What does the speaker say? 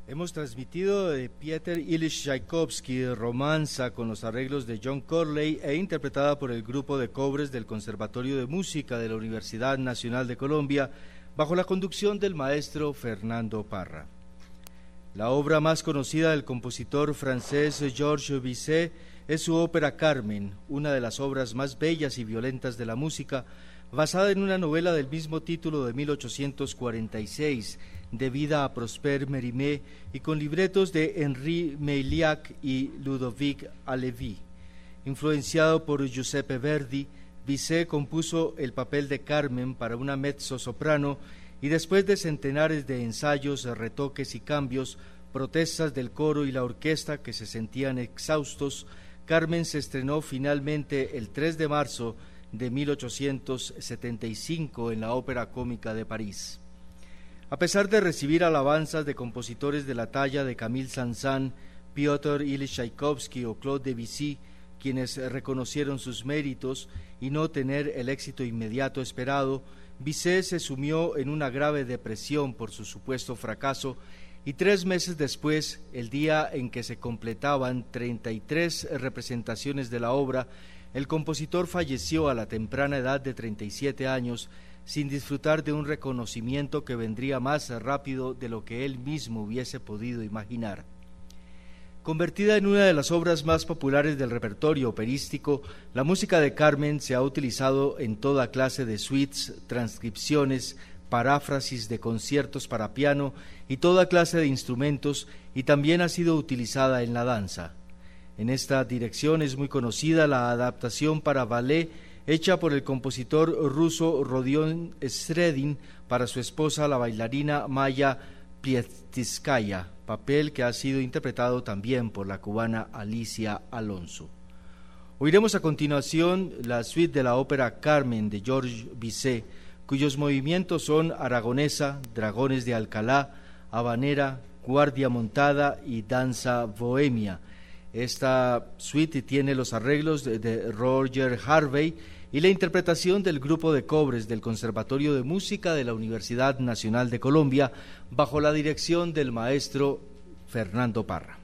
Hemos transmitido de Peter Ilyich Tchaikovsky, Romanza, con los arreglos de John Corley e interpretada por el grupo de cobres del Conservatorio de Música de la Universidad Nacional de Colombia, bajo la conducción del maestro Fernando Parra. La obra más conocida del compositor francés Georges Bizet es su ópera Carmen, una de las obras más bellas y violentas de la música, basada en una novela del mismo título de 1846, debida a Prosper Mérimée y con libretos de Henri Meilhac y Ludovic Halévy. Influenciado por Giuseppe Verdi, Bizet compuso el papel de Carmen para una mezzosoprano y después de centenares de ensayos, retoques y cambios, protestas del coro y la orquesta que se sentían exhaustos, Carmen se estrenó finalmente el 3 de marzo de 1875 en la Ópera Cómica de París. A pesar de recibir alabanzas de compositores de la talla de Camille Saint-Saëns, Piotr Ilyich Tchaikovsky o Claude Debussy, quienes reconocieron sus méritos, y no tener el éxito inmediato esperado, Bizet se sumió en una grave depresión por su supuesto fracaso y 3 meses después, el día en que se completaban 33 representaciones de la obra, el compositor falleció a la temprana edad de 37 años, sin disfrutar de un reconocimiento que vendría más rápido de lo que él mismo hubiese podido imaginar. Convertida en una de las obras más populares del repertorio operístico, la música de Carmen se ha utilizado en toda clase de suites, transcripciones, paráfrasis de conciertos para piano y toda clase de instrumentos, y también ha sido utilizada en la danza. En esta dirección es muy conocida la adaptación para ballet hecha por el compositor ruso Rodion Sredin para su esposa, la bailarina Maya Plietskaya, papel que ha sido interpretado también por la cubana Alicia Alonso. Oiremos a continuación la suite de la ópera Carmen de Georges Bizet, cuyos movimientos son aragonesa, dragones de Alcalá, habanera, guardia montada y danza bohemia. Esta suite tiene los arreglos de Roger Harvey y la interpretación del grupo de cobres del Conservatorio de Música de la Universidad Nacional de Colombia bajo la dirección del maestro Fernando Parra.